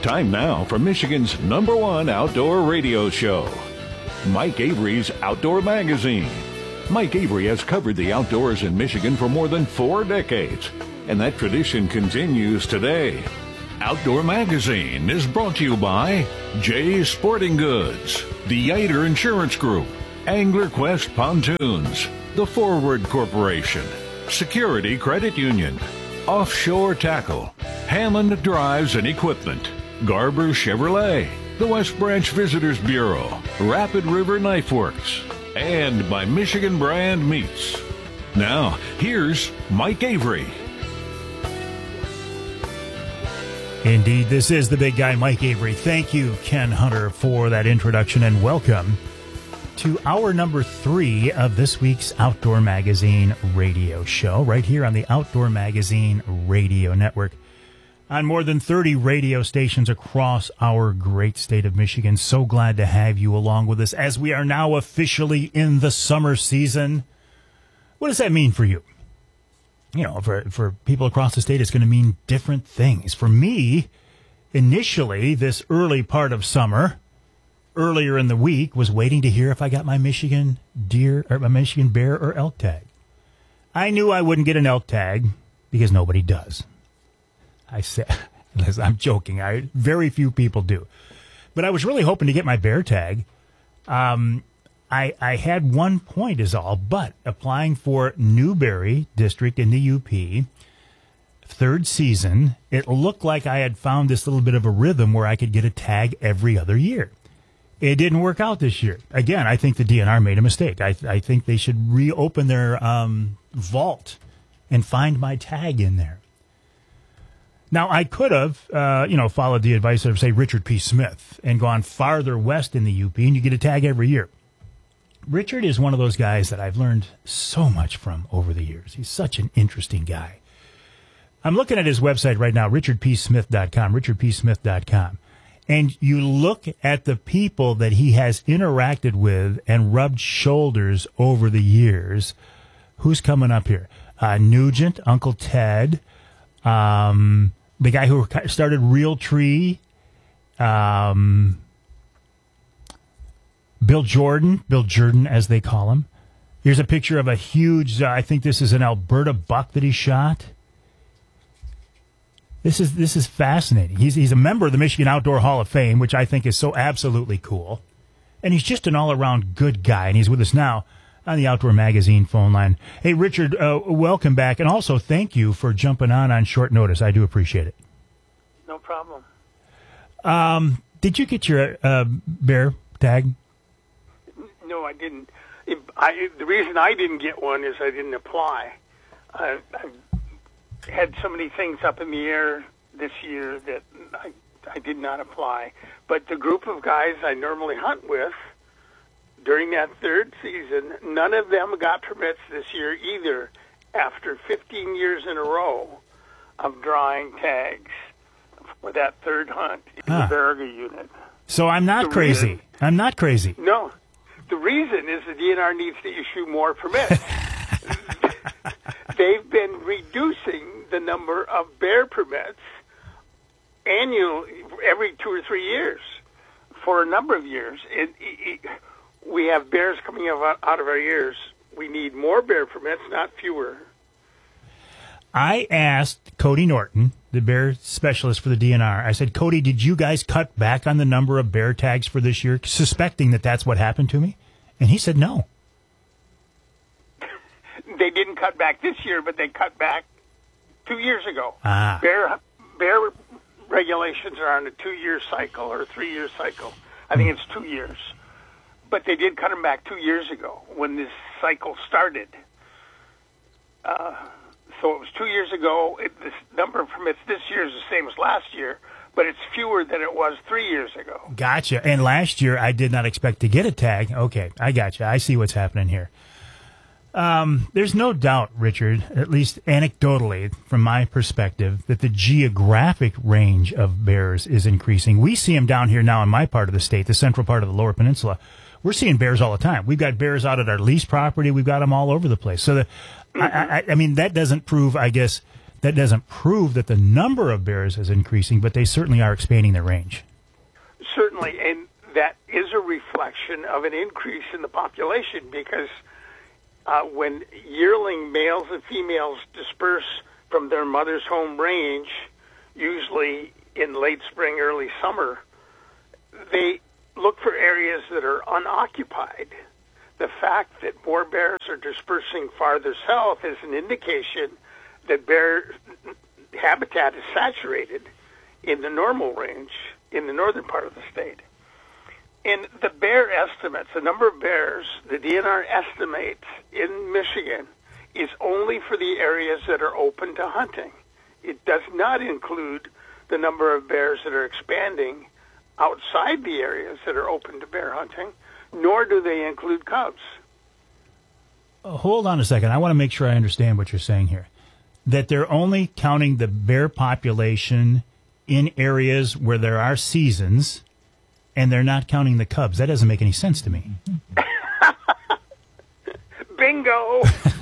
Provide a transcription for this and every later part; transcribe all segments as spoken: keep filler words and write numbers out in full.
Time now for Michigan's number one outdoor radio show, Mike Avery's Outdoor Magazine. Mike Avery has covered the outdoors in Michigan for more than four decades, and that tradition continues today. Outdoor Magazine is brought to you by Jay's Sporting Goods, the Yater Insurance Group, Angler Quest Pontoons, The Forward Corporation, Security Credit Union, Offshore Tackle, Hammond Drives and Equipment, Garber Chevrolet, the West Branch Visitors Bureau, Rapid River Knife Works, and by Michigan Brand Meats. Now, here's Mike Avery. Indeed, this is the big guy, Mike Avery. Thank you, Ken Hunter, for that introduction, and welcome to hour number three of this week's Outdoor Magazine radio show, right here on the Outdoor Magazine Radio Network. On more than thirty radio stations across our great state of Michigan. So glad to have you along with us as we are now officially in the summer season. What does that mean for you? You know, for, for people across the state, it's going to mean different things. For me, initially, this early part of summer, earlier in the week, was waiting to hear if I got my Michigan deer or my Michigan bear or elk tag. I knew I wouldn't get an elk tag because nobody does. I said, listen, I'm joking. I very few people do, but I was really hoping to get my bear tag. Um, I I had one point is all, but applying for Newberry District in the U P, third season, it looked like I had found this little bit of a rhythm where I could get a tag every other year. It didn't work out this year. Again, I think the D N R made a mistake. I I think they should reopen their um, vault and find my tag in there. Now, I could have, uh, you know, followed the advice of, say, Richard P. Smith and gone farther west in the U P, and you get a tag every year. Richard is one of those guys that I've learned so much from over the years. He's such an interesting guy. I'm looking at his website right now, richard p smith dot com, richard p smith dot com. And you look at the people that he has interacted with and rubbed shoulders over the years. Who's coming up here? Uh, Nugent, Uncle Ted, um, the guy who started Realtree, um, Bill Jordan, Bill Jordan as they call him. Here's a picture of a huge, uh, I think this is an Alberta buck that he shot. This is this is fascinating. He's he's a member of the Michigan Outdoor Hall of Fame, which I think is so absolutely cool. And he's just an all-around good guy, and he's with us now on the Outdoor Magazine phone line. Hey, Richard, uh, welcome back, and also thank you for jumping on on short notice. I do appreciate it. No problem. Um, did you get your uh, bear tag? No, I didn't. It, I, the reason I didn't get one is I didn't apply. I, I had so many things up in the air this year that I, I did not apply. But the group of guys I normally hunt with during that third season, none of them got permits this year either after fifteen years in a row of drawing tags for that third hunt in huh. the Baraga unit. So I'm not the crazy. Reason, I'm not crazy. No. The reason is the D N R needs to issue more permits. They've been reducing the number of bear permits annually every two or three years for a number of years. It, it, it, we have bears coming out of our ears. We need more bear permits, not fewer. I asked Cody Norton, the bear specialist for the D N R, I said, Cody, did you guys cut back on the number of bear tags for this year, suspecting that that's what happened to me? And he said no. They didn't cut back this year, but they cut back two years ago. Ah. Bear, bear regulations are on a two-year cycle or a three-year cycle. I think it's two years. But they did cut them back two years ago when this cycle started. Uh, so it was two years ago. It, this number of permits this year is the same as last year, but it's fewer than it was three years ago. Gotcha. And last year, I did not expect to get a tag. Okay, I gotcha. I see what's happening here. Um, there's no doubt, Richard, at least anecdotally, from my perspective, that the geographic range of bears is increasing. We see them down here now in my part of the state, the central part of the Lower Peninsula. We're seeing bears all the time. We've got bears out at our lease property. We've got them all over the place. So, the, mm-hmm. I, I, I mean, that doesn't prove, I guess, that doesn't prove that the number of bears is increasing, but they certainly are expanding their range. Certainly, and that is a reflection of an increase in the population because uh, when yearling males and females disperse from their mother's home range, usually in late spring, early summer, they look for areas that are unoccupied. The fact that more bears are dispersing farther south is an indication that bear habitat is saturated in the normal range in the northern part of the state. And the bear estimates, the number of bears the D N R estimates in Michigan is only for the areas that are open to hunting. It does not include the number of bears that are expanding outside the areas that are open to bear hunting, nor do they include cubs. Uh, hold on a second. I want to make sure I understand what you're saying here. That they're only counting the bear population in areas where there are seasons, and they're not counting the cubs. That doesn't make any sense to me. Bingo!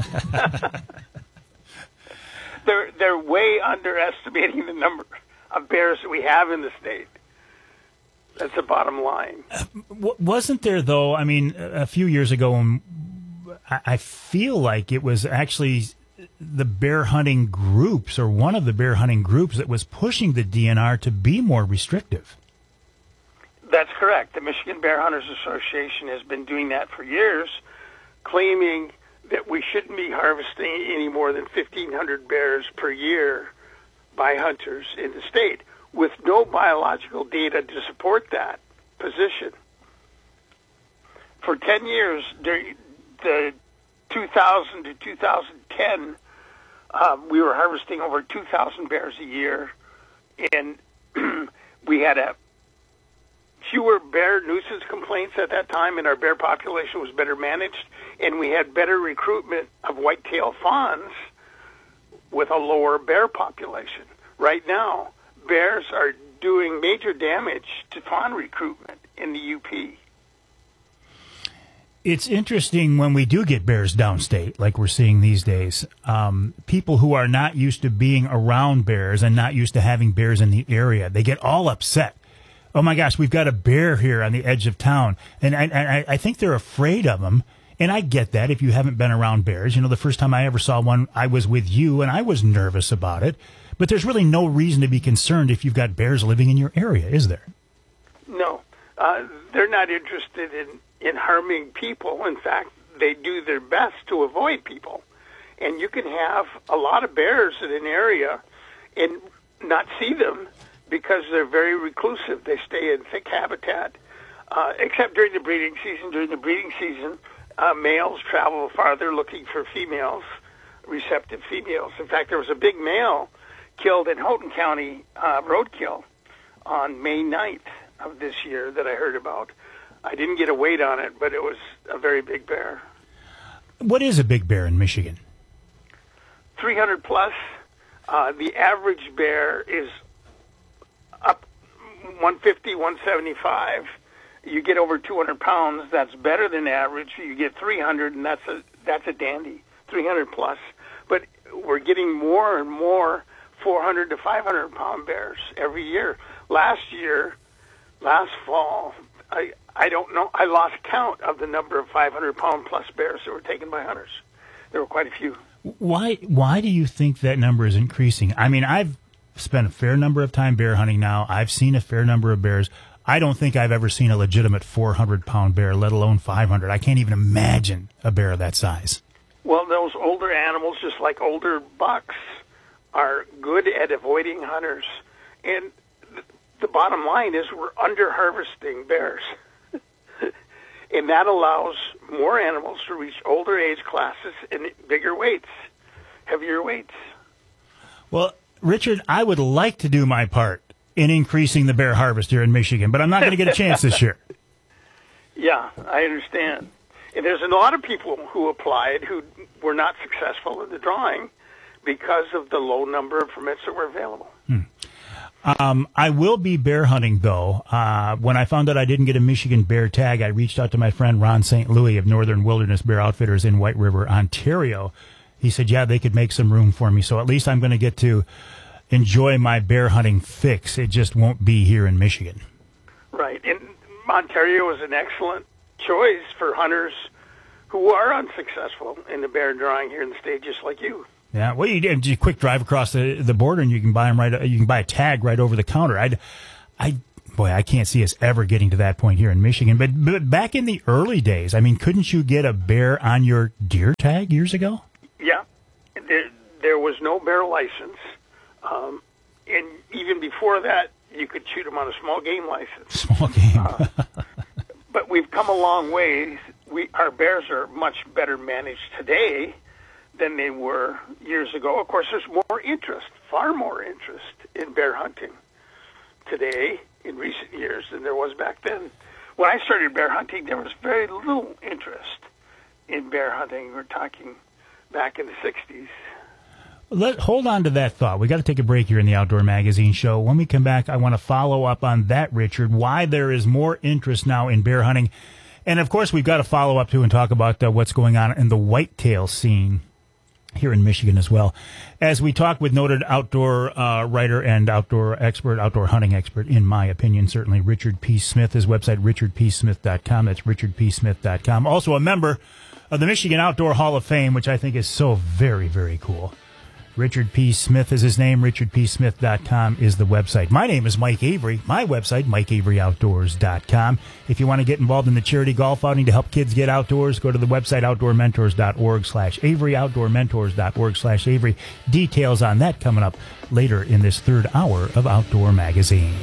they're, they're way underestimating the number of bears that we have in the state. That's the bottom line. Uh, wasn't there, though, I mean, a few years ago, um, I, I feel like it was actually the bear hunting groups or one of the bear hunting groups that was pushing the D N R to be more restrictive. That's correct. The Michigan Bear Hunters Association has been doing that for years, claiming that we shouldn't be harvesting any more than fifteen hundred bears per year by hunters in the state, with no biological data to support that position. For ten years, during the two thousand to two thousand ten, uh, we were harvesting over two thousand bears a year, and we had a fewer bear nuisance complaints at that time, and our bear population was better managed, and we had better recruitment of white-tailed fawns with a lower bear population. Right now, bears are doing major damage to fawn recruitment in the U P. It's interesting when we do get bears downstate, like we're seeing these days. Um, people who are not used to being around bears and not used to having bears in the area, they get all upset. Oh my gosh, we've got a bear here on the edge of town. And I, I, I think they're afraid of them. And I get that if you haven't been around bears. You know, the first time I ever saw one, I was with you and I was nervous about it. But there's really no reason to be concerned if you've got bears living in your area, is there? No. Uh, they're not interested in, in harming people. In fact, they do their best to avoid people. And you can have a lot of bears in an area and not see them because they're very reclusive. They stay in thick habitat, uh, except during the breeding season. During the breeding season, uh, males travel farther looking for females, receptive females. In fact, there was a big male killed in Houghton County uh, roadkill on May ninth of this year that I heard about. I didn't get a weight on it, but it was a very big bear. What is a big bear in Michigan? three hundred plus. Uh, the average bear is up one fifty, one seventy-five. You get over two hundred pounds, that's better than average. You get three hundred, and that's a that's a dandy, three hundred plus. But we're getting more and more four hundred to five hundred pound bears every year. Last year, last fall, I I don't know, I lost count of the number of five hundred pound plus bears that were taken by hunters. There were quite a few. Why why do you think that number is increasing? I mean, I've spent a fair number of time bear hunting now. I've seen a fair number of bears. I don't think I've ever seen a legitimate four hundred pound bear, let alone five hundred. I can't even imagine a bear of that size. Well, those older animals, just like older bucks, are good at avoiding hunters. And th- the bottom line is we're under-harvesting bears. And that allows more animals to reach older age classes and bigger weights, heavier weights. Well, Richard, I would like to do my part in increasing the bear harvest here in Michigan, but I'm not going to get a chance this year. Yeah, I understand. And there's a lot of people who applied who were not successful in the drawing because of the low number of permits that were available. Hmm. Um, I will be bear hunting, though. Uh, when I found out I didn't get a Michigan bear tag, I reached out to my friend Ron Saint Louis of Northern Wilderness Bear Outfitters in White River, Ontario, he said, yeah, they could make some room for me. So at least I'm going to get to enjoy my bear hunting fix. It just won't be here in Michigan. Right. And Ontario is an excellent choice for hunters who are unsuccessful in the bear drawing here in the state, just like you. Yeah, well, you did a quick drive across the, the border, and you can buy them right. You can buy a tag right over the counter. I, I, boy, I can't see us ever getting to that point here in Michigan. But, but back in the early days, I mean, couldn't you get a bear on your deer tag years ago? Yeah, there there was no bear license, um, and even before that, you could shoot them on a small game license. Small game. uh, but we've come a long way. We our bears are much better managed today than they were years ago. Of course, there's more interest, far more interest in bear hunting today in recent years than there was back then. When I started bear hunting, there was very little interest in bear hunting. We're talking back in the sixties. Let, hold on to that thought. We got to take a break here in the Outdoor Magazine show. When we come back, I want to follow up on that, Richard, why there is more interest now in bear hunting. And, of course, we've got to follow up, too, and talk about uh, what's going on in the whitetail scene here in Michigan as well, as we talk with noted outdoor uh, writer and outdoor expert, outdoor hunting expert, in my opinion, certainly, Richard P. Smith. His website, richard p smith dot com. That's richard p smith dot com. Also a member of the Michigan Outdoor Hall of Fame, which I think is so very, very cool. Richard P. Smith is his name. richard p smith dot com is the website. My name is Mike Avery. My website, mike avery outdoors dot com. If you want to get involved in the charity golf outing to help kids get outdoors, go to the website outdoor mentors dot org slash Avery, outdoor mentors dot org slash Avery. Details on that coming up later in this third hour of Outdoor Magazine.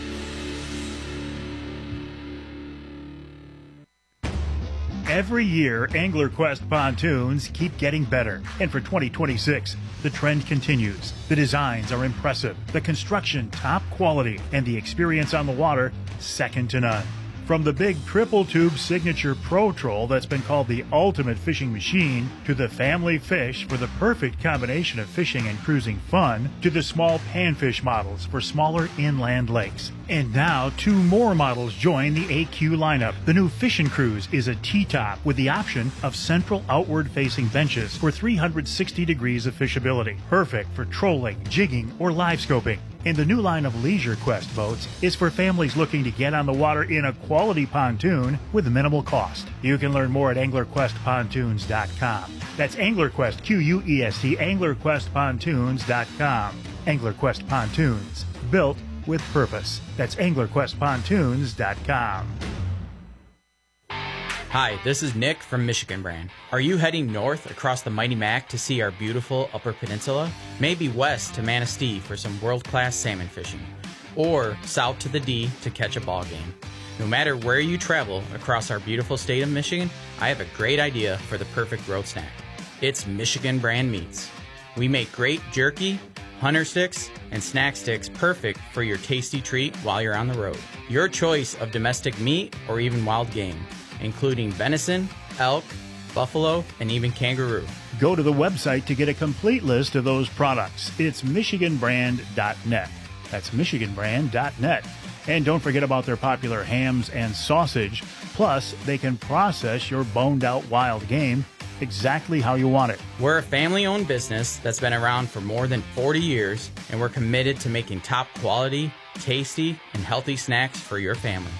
Every year, AnglerQuest pontoons keep getting better. And for twenty twenty-six, the trend continues. The designs are impressive, the construction top quality, and the experience on the water second to none. From the big triple tube signature Pro Troll that's been called the ultimate fishing machine, to the family fish for the perfect combination of fishing and cruising fun, to the small panfish models for smaller inland lakes. And now two more models join the A Q lineup. The new Fishin' Cruise is a T-top with the option of central outward-facing benches for three hundred sixty degrees of fishability. Perfect for trolling, jigging, or live scoping. And the new line of Leisure Quest boats is for families looking to get on the water in a quality pontoon with minimal cost. You can learn more at angler quest pontoons dot com. That's AnglerQuest, Q U E S T, angler quest pontoons dot com. AnglerQuest Pontoons, built with purpose. That's angler quest pontoons dot com. Hi, this is Nick from Michigan Brand. Are you heading north across the Mighty Mac to see our beautiful Upper Peninsula? Maybe west to Manistee for some world-class salmon fishing, or south to the D to catch a ball game. No matter where you travel across our beautiful state of Michigan, I have a great idea for the perfect road snack. It's Michigan Brand Meats. We make great jerky, hunter sticks, and snack sticks perfect for your tasty treat while you're on the road. Your choice of domestic meat or even wild game, including venison, elk, buffalo, and even kangaroo. Go to the website to get a complete list of those products. It's michigan brand dot net. That's michigan brand dot net. And don't forget about their popular hams and sausage. Plus, they can process your boned-out wild game exactly how you want it. We're a family-owned business that's been around for more than forty years, and we're committed to making top quality, tasty, and healthy snacks for your family.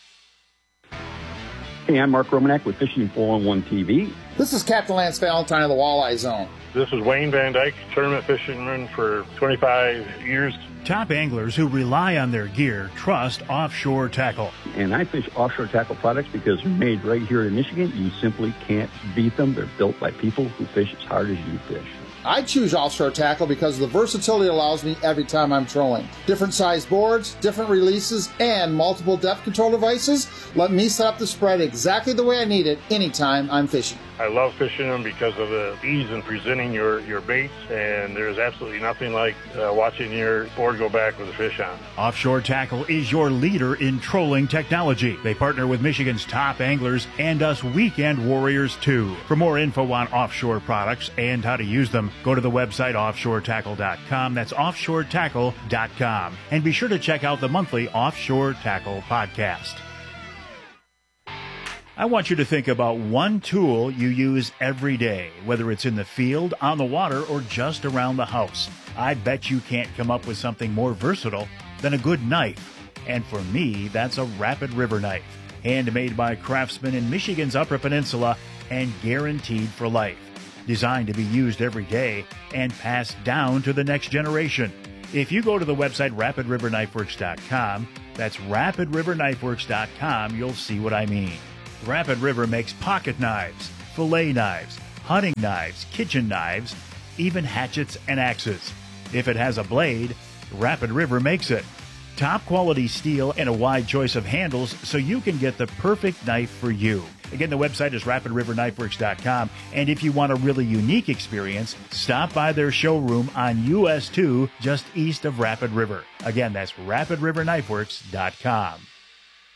Hey, I'm Mark Romanek with Fishing four one T V. This is Captain Lance Valentine of the Walleye Zone. This is Wayne Van Dyke, tournament fisherman for twenty-five years. Top anglers who rely on their gear trust Offshore Tackle. And I fish Offshore Tackle products because they're made right here in Michigan. You simply can't beat them. They're built by people who fish as hard as you fish. I choose Offshore Tackle because of the versatility it allows me every time I'm trolling. Different size boards, different releases, and multiple depth control devices let me set up the spread exactly the way I need it anytime I'm fishing. I love fishing them because of the ease in presenting your, your baits, and there's absolutely nothing like uh, watching your board go back with a fish on. Offshore Tackle is your leader in trolling technology. They partner with Michigan's top anglers and us weekend warriors too. For more info on offshore products and how to use them, go to the website offshore tackle dot com. That's offshore tackle dot com. And be sure to check out the monthly Offshore Tackle podcast. I want you to think about one tool you use every day, whether it's in the field, on the water, or just around the house. I bet you can't come up with something more versatile than a good knife. And for me, that's a Rapid River knife. Handmade by craftsmen in Michigan's Upper Peninsula and guaranteed for life. Designed to be used every day and passed down to the next generation. If you go to the website rapid river knife works dot com, that's rapid river knife works dot com, you'll see what I mean. Rapid River makes pocket knives, fillet knives, hunting knives, kitchen knives, even hatchets and axes. If it has a blade, Rapid River makes it. Top quality steel and a wide choice of handles so you can get the perfect knife for you. Again, the website is rapid river knife works dot com, and if you want a really unique experience, stop by their showroom on U S two just east of Rapid River. Again, that's rapid river knife works dot com.